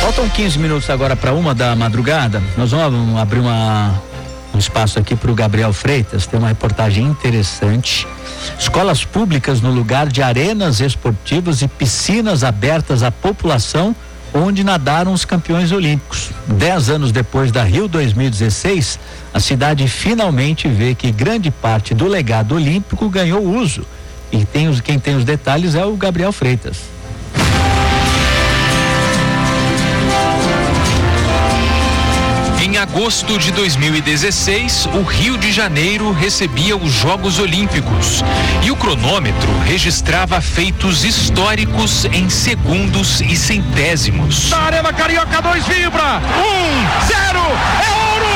Faltam 15 minutos agora para 1h da madrugada. Nós vamos abrir um espaço aqui para o Gabriel Freitas. Tem uma reportagem interessante. Escolas públicas no lugar de arenas esportivas e piscinas abertas à população, onde nadaram os campeões olímpicos. 10 anos depois da Rio 2016, a cidade finalmente vê que grande parte do legado olímpico ganhou uso. E quem tem os detalhes é o Gabriel Freitas. Em agosto de 2016, o Rio de Janeiro recebia os Jogos Olímpicos e o cronômetro registrava feitos históricos em segundos e centésimos. Na Arena Carioca 2 vibra, 1-0, é ouro,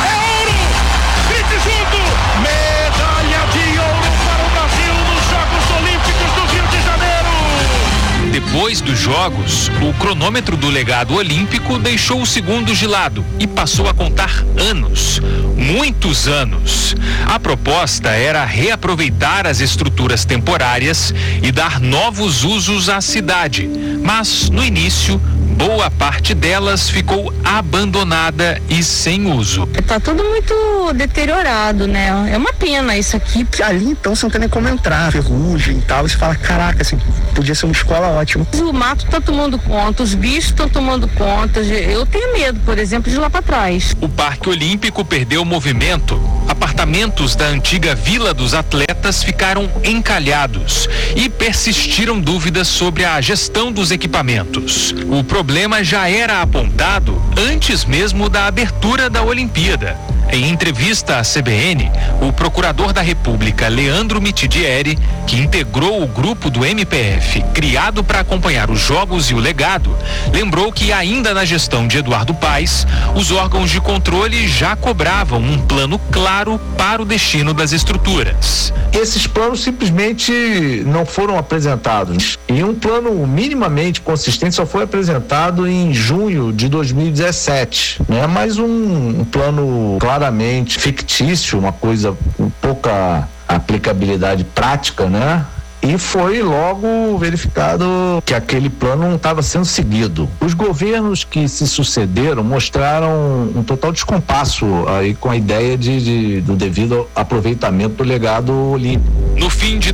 grite junto, medalha de ouro para o Brasil nos Jogos Olímpicos do Rio de Janeiro. Depois dos Jogos, o cronômetro do legado olímpico deixou os segundos de lado e passou a contar anos, muitos anos. A proposta era reaproveitar as estruturas temporárias e dar novos usos à cidade, mas no início, boa parte delas ficou abandonada e sem uso. Tá tudo muito deteriorado, né? É uma pena isso aqui. Ali então você não tem nem como entrar, ferrugem e tal, você fala, caraca, assim, podia ser uma escola ótima. O mato tá tomando conta, os bichos estão tomando conta. Eu tenho medo, por exemplo, de ir lá para trás. O Parque Olímpico perdeu o movimento. Apartamentos da antiga Vila dos Atletas ficaram encalhados e persistiram dúvidas sobre a gestão dos equipamentos. O problema já era apontado antes mesmo da abertura da Olimpíada. Em entrevista à CBN, o procurador da República, Leandro Mitidieri, que integrou o grupo do MPF criado para acompanhar os Jogos e o legado, lembrou que ainda na gestão de Eduardo Paes, os órgãos de controle já cobravam um plano claro para o destino das estruturas. Esses planos simplesmente não foram apresentados. E um plano minimamente consistente só foi apresentado em junho de 2017, né? Mas um plano claramente fictício, uma coisa com pouca aplicabilidade prática, né? E foi logo verificado que aquele plano não estava sendo seguido. Os governos que se sucederam mostraram um total descompasso aí com a ideia do devido aproveitamento do legado olímpico. No fim de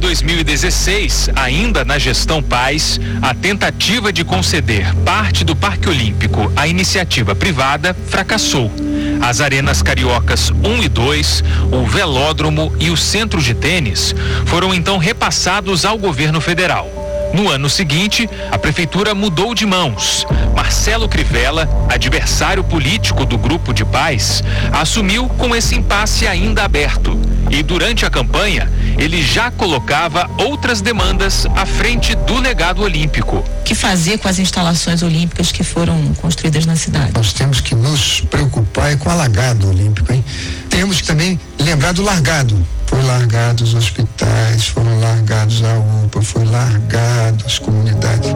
2016, ainda na gestão Paes, a tentativa de conceder parte do Parque Olímpico à iniciativa privada fracassou. As arenas cariocas 1 e 2, o velódromo e o centro de tênis foram então repassados ao governo federal. No ano seguinte, a prefeitura mudou de mãos. Marcelo Crivella, adversário político do grupo de Paes, assumiu com esse impasse ainda aberto. E durante a campanha, ele já colocava outras demandas à frente do legado olímpico. O que fazer com as instalações olímpicas que foram construídas na cidade? Nós temos que nos preocupar com o alagado olímpico, hein? Temos que também lembrar do largado. Foram largados os hospitais, foram largados a UPA, foram largadas as comunidades.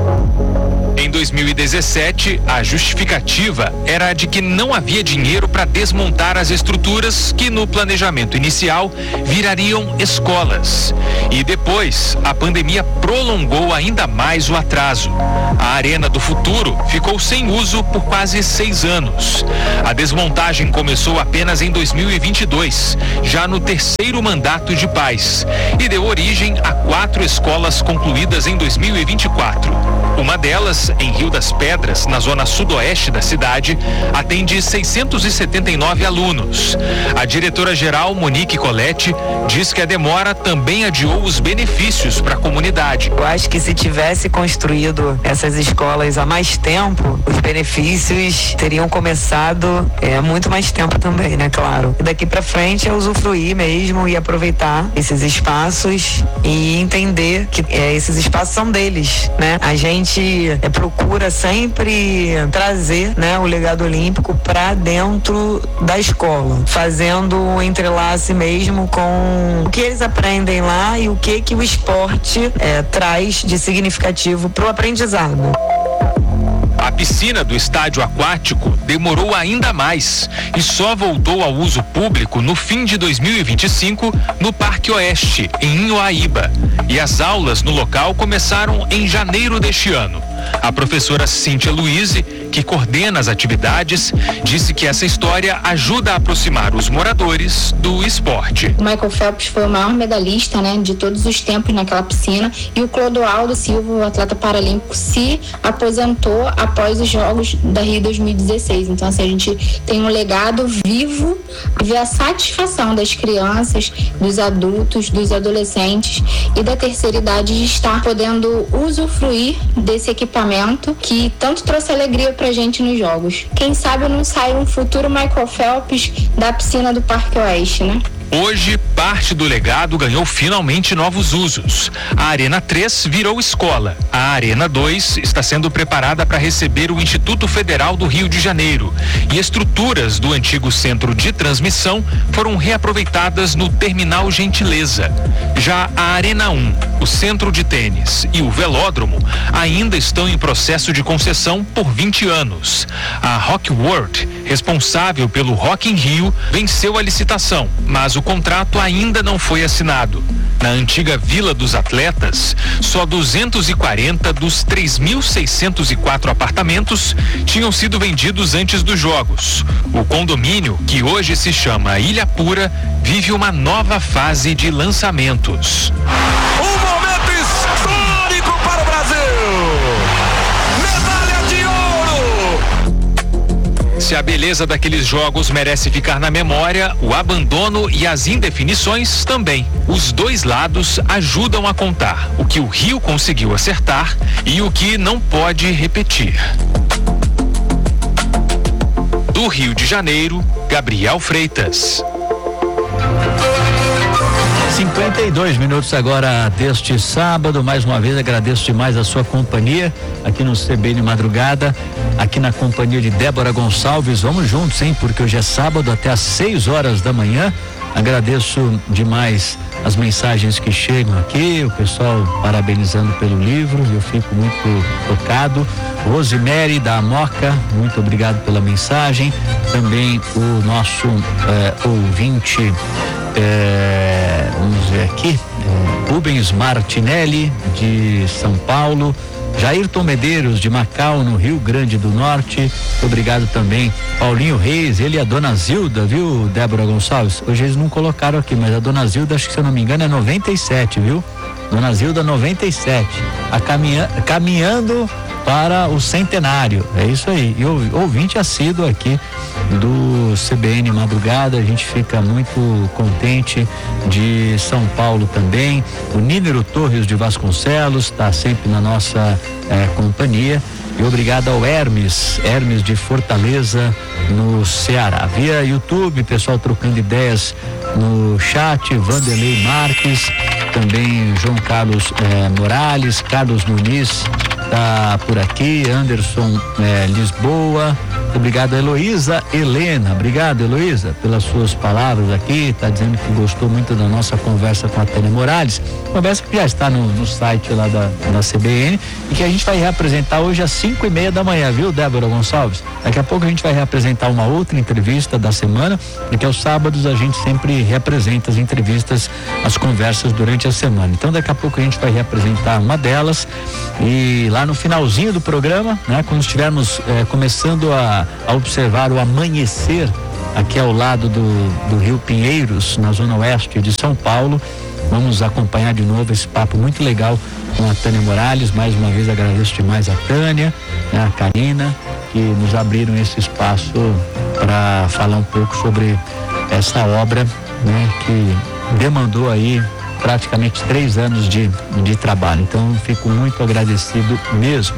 Em 2017, a justificativa era a de que não havia dinheiro para desmontar as estruturas que no planejamento inicial virariam escolas. E depois, a pandemia prolongou ainda mais o atraso. A Arena do Futuro ficou sem uso por quase 6 anos. A desmontagem começou apenas em 2022, já no terceiro mandato de Paes, e deu origem a 4 escolas concluídas em 2024. Uma delas, em Rio das Pedras, na zona sudoeste da cidade, atende 679 alunos. A diretora-geral, Monique Coletti, diz que a demora também adiou os benefícios para a comunidade. Eu acho que se tivesse construído essas escolas há mais tempo, os benefícios teriam começado há muito mais tempo também, né? Claro. E daqui para frente é usufruir mesmo e aproveitar esses espaços e entender que esses espaços são deles, né? A gente procura sempre trazer, né, o legado olímpico para dentro da escola, fazendo um entrelace mesmo com o que eles aprendem lá e o que o esporte traz de significativo para o aprendizado. A piscina do estádio aquático demorou ainda mais e só voltou ao uso público no fim de 2025 no Parque Oeste, em Inhoaíba. E as aulas no local começaram em janeiro deste ano. A professora Cíntia Luise, que coordena as atividades, disse que essa história ajuda a aproximar os moradores do esporte. O Michael Phelps foi o maior medalhista, né, de todos os tempos naquela piscina, e o Clodoaldo Silva, o atleta paralímpico, se aposentou após os Jogos da Rio 2016. Então, assim, a gente tem um legado vivo e ver a satisfação das crianças, dos adultos, dos adolescentes e da terceira idade de estar podendo usufruir desse equipamento que tanto trouxe alegria pra gente nos Jogos. Quem sabe não sai um futuro Michael Phelps da piscina do Parque Oeste, né? Hoje, parte do legado ganhou finalmente novos usos. A Arena 3 virou escola. A Arena 2 está sendo preparada para receber o Instituto Federal do Rio de Janeiro. E estruturas do antigo centro de transmissão foram reaproveitadas no Terminal Gentileza. Já a Arena 1, o centro de tênis e o velódromo ainda estão em processo de concessão por 20 anos. A Rock World, responsável pelo Rock in Rio, venceu a licitação, mas o contrato ainda não foi assinado. Na antiga Vila dos Atletas, só 240 dos 3.604 apartamentos tinham sido vendidos antes dos Jogos. O condomínio, que hoje se chama Ilha Pura, vive uma nova fase de lançamentos. Um momento histórico para o Brasil! Medalha de ouro! Se a beleza daqueles jogos merece ficar na memória, o abandono e as indefinições também. Os dois lados ajudam a contar o que o Rio conseguiu acertar e o que não pode repetir. Do Rio de Janeiro, Gabriel Freitas. 52 minutos agora deste sábado. Mais uma vez agradeço demais a sua companhia aqui no CBN Madrugada, aqui na companhia de Débora Gonçalves. Vamos juntos, hein? Porque hoje é sábado até às 6 horas da manhã. Agradeço demais as mensagens que chegam aqui, o pessoal parabenizando pelo livro, eu fico muito tocado. Rosemary da Moca, muito obrigado pela mensagem. Também o nosso ouvinte, vamos ver aqui, Rubens Martinelli de São Paulo, Jairton Medeiros de Macau, no Rio Grande do Norte. Obrigado também Paulinho Reis, ele e a dona Zilda, viu, Débora Gonçalves? Hoje eles não colocaram aqui, mas a dona Zilda, acho que se eu não me engano é 97, viu? Dona Zilda 97, caminhando para o centenário, é isso aí. E ouvinte assíduo aqui do CBN Madrugada, a gente fica muito contente. De São Paulo também, o Nínero Torres de Vasconcelos está sempre na nossa companhia. E obrigado ao Hermes de Fortaleza, no Ceará. Via YouTube, pessoal trocando ideias no chat, Vanderlei Marques, também João Carlos Morales, Carlos Muniz tá por aqui, Anderson Lisboa. Obrigado a Heloísa Helena, obrigado Heloísa pelas suas palavras aqui, tá dizendo que gostou muito da nossa conversa com a Tânia Morales, conversa que já está no site lá da CBN e que a gente vai reapresentar hoje às 5:30 da manhã, viu, Débora Gonçalves? Daqui a pouco a gente vai reapresentar uma outra entrevista da semana, porque aos sábados a gente sempre reapresenta as entrevistas, as conversas durante a semana. Então daqui a pouco a gente vai reapresentar uma delas e lá no finalzinho do programa, né, quando estivermos começando a observar o amanhecer aqui ao lado do Rio Pinheiros, na zona oeste de São Paulo, vamos acompanhar de novo esse papo muito legal com a Tânia Morales. Mais uma vez agradeço demais a Tânia, né, a Karina, que nos abriram esse espaço para falar um pouco sobre essa obra, né, que demandou aí praticamente 3 anos de trabalho. Então fico muito agradecido mesmo.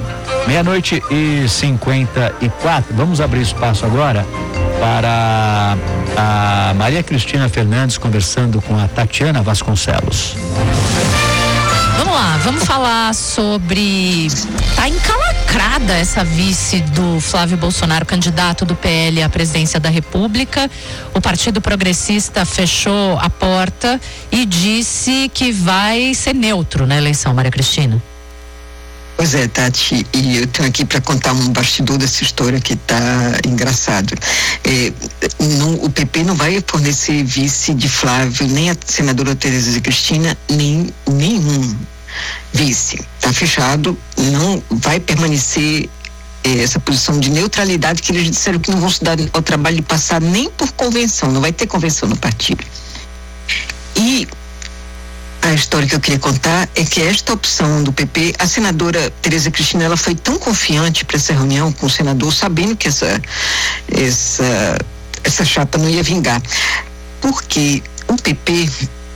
12:54. Vamos abrir espaço agora para a Maria Cristina Fernandes conversando com a Tatiana Vasconcelos. Vamos lá, vamos falar sobre... Tá encalacrada essa vice do Flávio Bolsonaro, candidato do PL à presidência da República. O Partido Progressista fechou a porta e disse que vai ser neutro na eleição, Maria Cristina. Pois é, Tati, e eu tenho aqui para contar um bastidor dessa história que tá engraçado. O PP não vai fornecer vice de Flávio, nem a senadora Tereza Cristina, nem nenhum. vice. Está fechado, não vai permanecer essa posição de neutralidade que eles disseram que não vão se dar ao trabalho de passar nem por convenção, não vai ter convenção no partido. E a história que eu queria contar é que esta opção do PP, a senadora Tereza Cristina, ela foi tão confiante para essa reunião com o senador, sabendo que essa chapa não ia vingar, porque o PP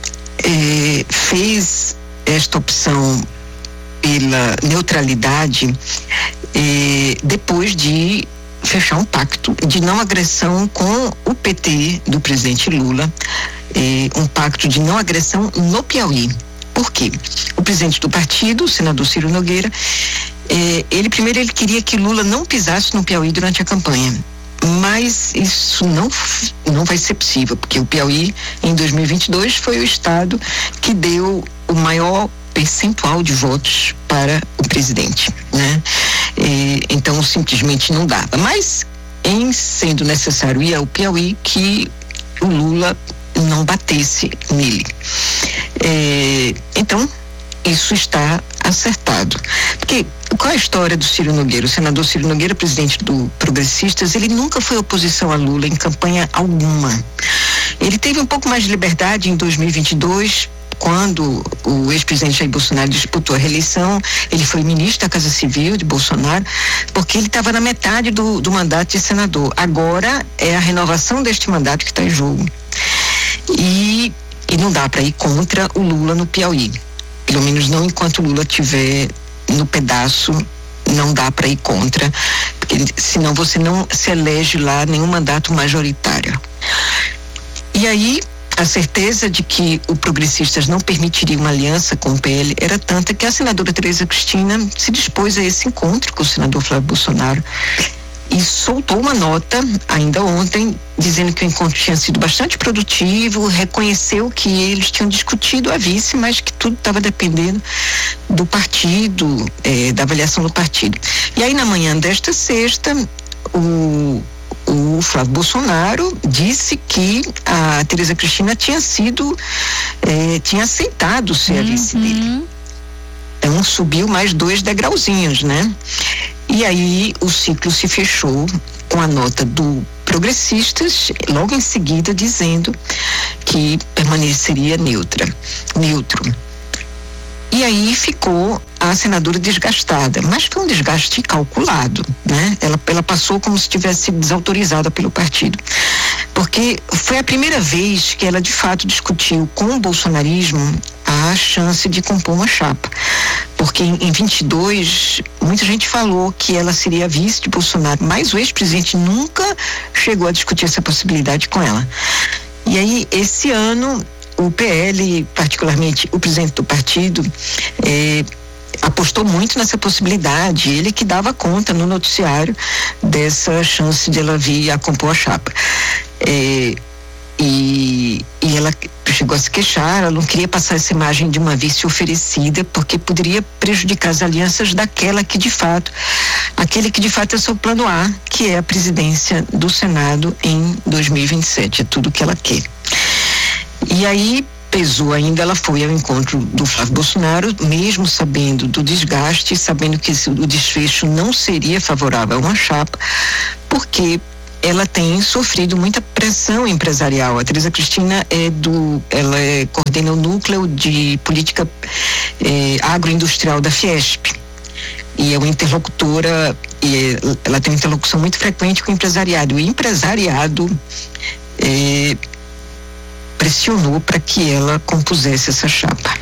fez esta opção pela neutralidade depois de fechar um pacto de não agressão com o PT do presidente Lula, um pacto de não agressão no Piauí. Por quê? O presidente do partido, o senador Ciro Nogueira, ele queria que Lula não pisasse no Piauí durante a campanha. Mas isso não vai ser possível, porque o Piauí, em 2022, foi o estado que deu o maior percentual de votos para o presidente, né? Então, simplesmente não dava. Mas, em sendo necessário ir ao Piauí, que o Lula não batesse nele. Então, isso está acertado. Porque qual é a história do Ciro Nogueira? O senador Ciro Nogueira, presidente do Progressistas, ele nunca foi oposição a Lula em campanha alguma. Ele teve um pouco mais de liberdade em 2022, quando o ex-presidente Jair Bolsonaro disputou a reeleição. Ele foi ministro da Casa Civil de Bolsonaro, porque ele estava na metade do mandato de senador. Agora é a renovação deste mandato que está em jogo. E não dá para ir contra o Lula no Piauí. Pelo menos não enquanto o Lula estiver no pedaço, não dá para ir contra, porque senão você não se elege lá nenhum mandato majoritário. E aí, a certeza de que o Progressistas não permitiria uma aliança com o PL era tanta que a senadora Tereza Cristina se dispôs a esse encontro com o senador Flávio Bolsonaro e soltou uma nota ainda ontem dizendo que o encontro tinha sido bastante produtivo, reconheceu que eles tinham discutido a vice, mas que tudo estava dependendo do partido, da avaliação do partido. E aí, na manhã desta sexta, o Flávio Bolsonaro disse que a Tereza Cristina tinha aceitado ser a vice dele. Então subiu mais 2 degrauzinhos, né? E aí o ciclo se fechou com a nota do Progressistas, logo em seguida dizendo que permaneceria neutro. E aí ficou a senadora desgastada, mas foi um desgaste calculado, né? Ela passou como se tivesse sido desautorizada pelo partido, porque foi a primeira vez que ela de fato discutiu com o bolsonarismo a chance de compor uma chapa, porque em 22 muita gente falou que ela seria vice de Bolsonaro, mas o ex-presidente nunca chegou a discutir essa possibilidade com ela. E aí, esse ano, o PL, particularmente o presidente do partido, apostou muito nessa possibilidade, ele que dava conta no noticiário dessa chance de ela vir a compor a chapa. E ela chegou a se queixar, ela não queria passar essa imagem de uma vice oferecida, porque poderia prejudicar as alianças aquele que de fato é seu plano A, que é a presidência do Senado em 2027, é tudo que ela quer. E aí pesou ainda, ela foi ao encontro do Flávio Bolsonaro, mesmo sabendo do desgaste, sabendo que o desfecho não seria favorável a uma chapa, porque ela tem sofrido muita pressão empresarial. A Tereza Cristina ela coordena o núcleo de política agroindustrial da Fiesp. E é uma interlocutora, ela tem uma interlocução muito frequente com o empresariado. O empresariado pressionou para que ela compusesse essa chapa.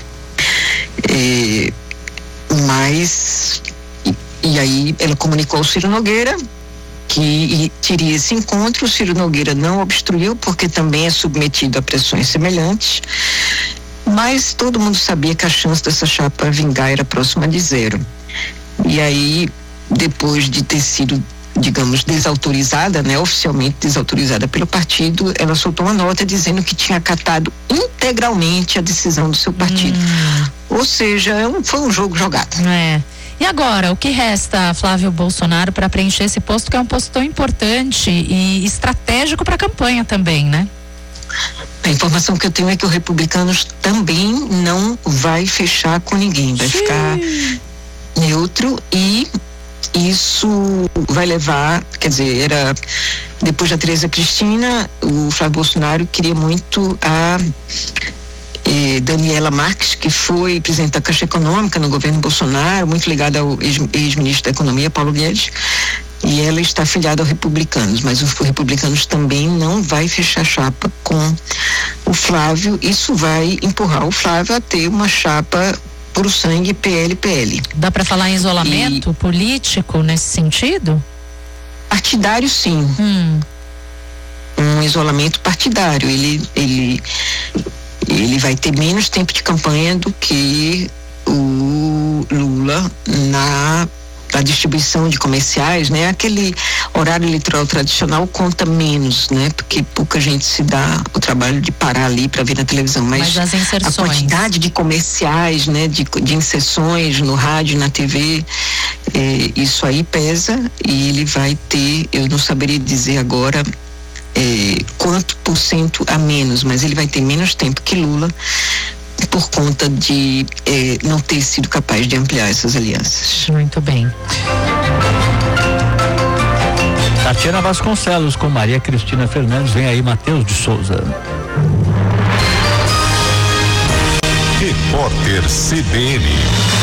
E aí ela comunicou ao Ciro Nogueira que teria esse encontro. O Ciro Nogueira não obstruiu, porque também é submetido a pressões semelhantes, mas todo mundo sabia que a chance dessa chapa vingar era próxima de 0. E aí, depois de ter sido, digamos, desautorizada, né, oficialmente desautorizada pelo partido, ela soltou uma nota dizendo que tinha acatado integralmente a decisão do seu partido. Ou seja, foi um jogo jogado. E agora, o que resta, Flávio Bolsonaro, para preencher esse posto, que é um posto tão importante e estratégico para a campanha também, né? A informação que eu tenho é que o Republicanos também não vai fechar com ninguém, vai ficar neutro, e isso vai levar, quer dizer, depois da Tereza Cristina, o Flávio Bolsonaro queria muito a Daniela Marques, que foi presidente da Caixa Econômica no governo Bolsonaro, muito ligada ao ex-ministro da Economia, Paulo Guedes, e ela está afiliada aos Republicanos, mas os Republicanos também não vai fechar chapa com o Flávio. Isso vai empurrar o Flávio a ter uma chapa puro sangue PL-PL. Dá para falar em isolamento político nesse sentido? Partidário, sim. Um isolamento partidário. Ele vai ter menos tempo de campanha do que o Lula na distribuição de comerciais, né? Aquele horário eleitoral tradicional conta menos, né? Porque pouca gente se dá o trabalho de parar ali para ver na televisão, mas as inserções, a quantidade de comerciais, né? De inserções no rádio, na TV, isso aí pesa, e ele vai ter, eu não saberia dizer agora quanto % a menos, mas ele vai ter menos tempo que Lula, por conta de não ter sido capaz de ampliar essas alianças. Muito bem. Tatiana Vasconcelos com Maria Cristina Fernandes, vem aí Matheus de Souza. Repórter CBN.